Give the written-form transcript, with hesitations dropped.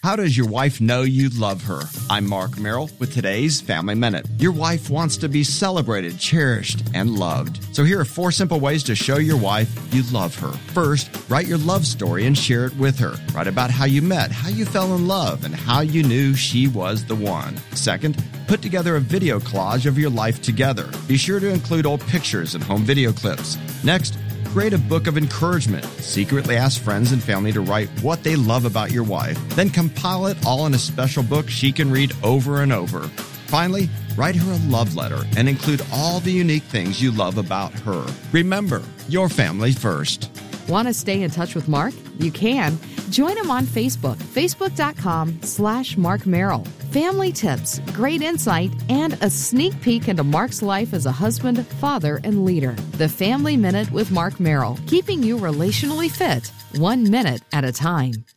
How does your wife know you love her? I'm Mark Merrill with today's Family Minute. Your wife wants to be celebrated, cherished, and loved. So here are 4 simple ways to show your wife you love her. First, write your love story and share it with her. Write about how you met, how you fell in love, and how you knew she was the one. Second, put together a video collage of your life together. Be sure to include old pictures and home video clips. Next, create a book of encouragement. Secretly ask friends and family to write what they love about your wife. Then compile it all in a special book she can read over and over. Finally, write her a love letter and include all the unique things you love about her. Remember, your family first. Want to stay in touch with Mark? You can. Join him on Facebook, facebook.com/Mark Merrill. Family tips, great insight, and a sneak peek into Mark's life as a husband, father, and leader. The Family Minute with Mark Merrill, keeping you relationally fit, 1 minute at a time.